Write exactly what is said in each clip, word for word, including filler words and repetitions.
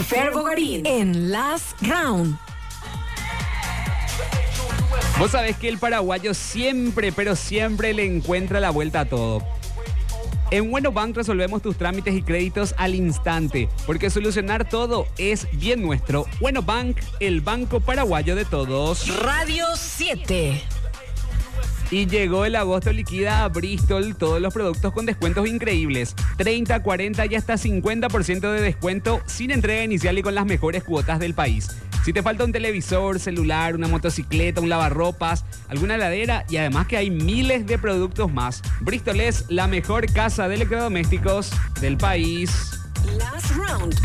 Fer Bogarín en Last Round. Vos sabés que el paraguayo siempre, pero siempre le encuentra la vuelta a todo. En Bueno Bank resolvemos tus trámites y créditos al instante, porque solucionar todo es bien nuestro. Bueno Bank, el banco paraguayo de todos. Radio siete. Y llegó el agosto liquida a Bristol, todos los productos con descuentos increíbles. treinta, cuarenta y hasta cincuenta por ciento de descuento sin entrega inicial y con las mejores cuotas del país. Si te falta un televisor, celular, una motocicleta, un lavarropas, alguna heladera y además que hay miles de productos más. Bristol es la mejor casa de electrodomésticos del país. Last Round.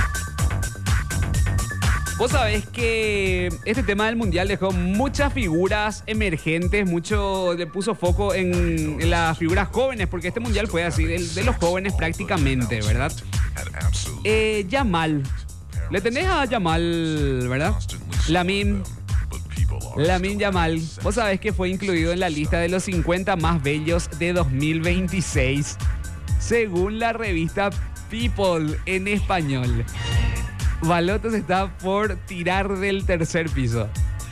Vos sabés que este tema del mundial dejó muchas figuras emergentes, mucho le puso foco en, en las figuras jóvenes, porque este mundial fue así, de, de los jóvenes prácticamente, ¿verdad? Eh, Yamal. Le tenés a Yamal, ¿verdad? Lamine. Lamine Yamal. Vos sabés que fue incluido en la lista de los cincuenta más bellos de dos mil veintiséis, según la revista People en español. Baloto se está por tirar del tercer piso.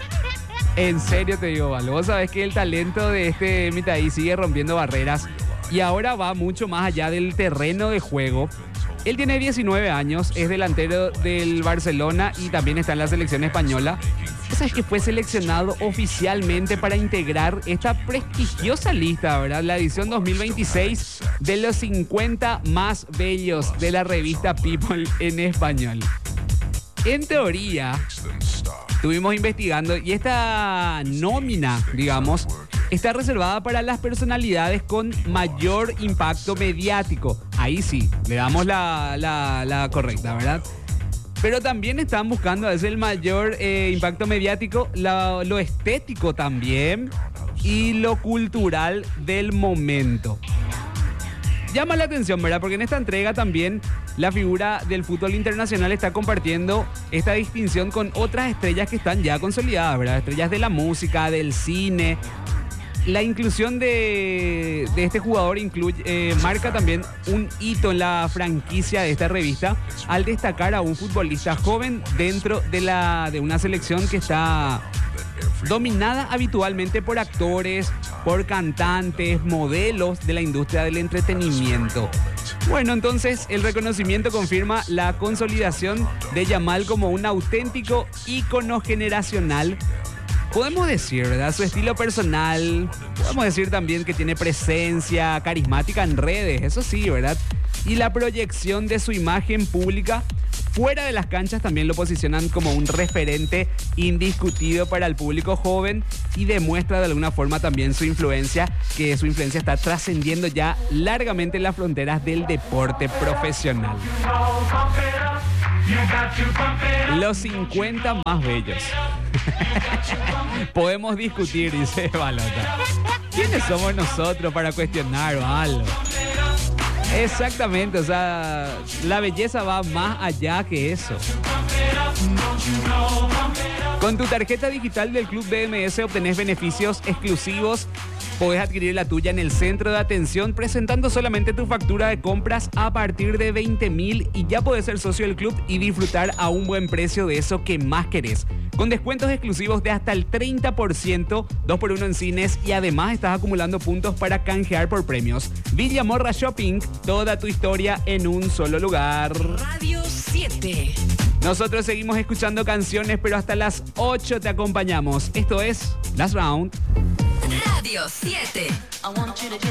En serio te digo, Balo. Vos sabés que el talento de este Mitaí sigue rompiendo barreras y ahora va mucho más allá del terreno de juego. Él tiene diecinueve años, es delantero del Barcelona y también está en la selección española. Vos sabés que fue seleccionado oficialmente para integrar esta prestigiosa lista, ¿verdad? La edición dos mil veintiséis de los cincuenta más bellos de la revista People en español. En teoría, estuvimos investigando y esta nómina, digamos, está reservada para las personalidades con mayor impacto mediático. Ahí sí, le damos la, la, la correcta, ¿verdad? Pero también están buscando a veces el mayor eh, impacto mediático, la, lo estético también y lo cultural del momento. Llama la atención, ¿verdad? Porque en esta entrega también la figura del fútbol internacional está compartiendo esta distinción con otras estrellas que están ya consolidadas, ¿verdad? Estrellas de la música, del cine. La inclusión de, de este jugador incluye, eh, marca también un hito en la franquicia de esta revista al destacar a un futbolista joven dentro de, la, de una selección que está dominada habitualmente por actores, por cantantes, modelos de la industria del entretenimiento. Bueno, entonces el reconocimiento confirma la consolidación de Yamal como un auténtico ícono generacional. Podemos decir, ¿verdad? Su estilo personal, podemos decir también que tiene presencia carismática en redes, eso sí, ¿verdad? Y la proyección de su imagen pública fuera de las canchas también lo posicionan como un referente indiscutido para el público joven y demuestra de alguna forma también su influencia, que su influencia está trascendiendo ya largamente las fronteras del deporte profesional. Los cincuenta más bellos. Podemos discutir, dice Balota. ¿Quiénes somos nosotros para cuestionar o algo? Exactamente, o sea, la belleza va más allá que eso. Con tu tarjeta digital del Club B M S obtenés beneficios exclusivos. Podés adquirir la tuya en el centro de atención presentando solamente tu factura de compras a partir de veinte mil y ya podés ser socio del club y disfrutar a un buen precio de eso que más querés. Con descuentos exclusivos de hasta el treinta por ciento, dos por uno en cines y además estás acumulando puntos para canjear por premios. Villa Morra Shopping, toda tu historia en un solo lugar. Radio siete. Nosotros seguimos escuchando canciones, pero hasta las ocho te acompañamos. Esto es Last Round. Radio siete.